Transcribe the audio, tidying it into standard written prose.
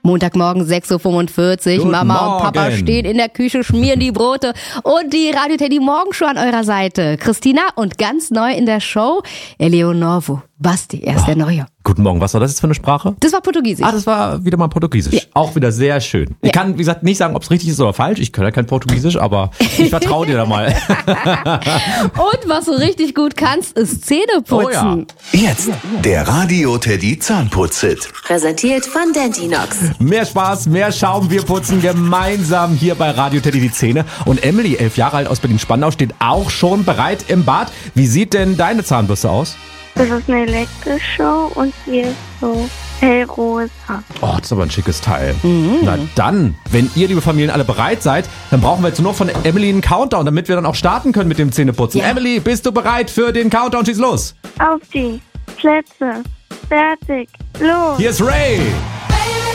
Montagmorgen 6.45 Uhr. Guten Mama und Papa Morgen. stehen in der Küche, schmieren die Brote und die Radio Teddy Morgenshow an eurer Seite. Christina und ganz neu in der Show, Eleonoro Basti, er ist der Neue. Guten Morgen, was war das jetzt für eine Sprache? Das war Portugiesisch. Das war wieder mal Portugiesisch. Ja. Auch wieder sehr schön. Ich kann, wie gesagt, nicht sagen, ob es richtig ist oder falsch. Ich kann ja kein Portugiesisch, aber ich vertraue dir da mal. Und was du richtig gut kannst, ist Zähneputzen. Oh Jetzt der Radio Teddy Zahnputz-Hit. Präsentiert von Dentinox. Mehr Spaß, mehr Schaum. Wir putzen gemeinsam hier bei Radio Teddy die Zähne. Und Emily, 11 Jahre alt aus Berlin-Spandau, steht auch schon bereit im Bad. Wie sieht denn deine Zahnbürste aus? Das ist eine elektrische und die ist so hellrosa. Oh, das ist aber ein schickes Teil. Na dann, wenn ihr, liebe Familien, alle bereit seid, dann brauchen wir jetzt nur noch von Emily einen Countdown, damit wir dann auch starten können mit dem Zähneputzen. Ja. Emily, bist du bereit für den Countdown? Schieß los. Auf die Plätze. Fertig. Los. Hier ist Ray.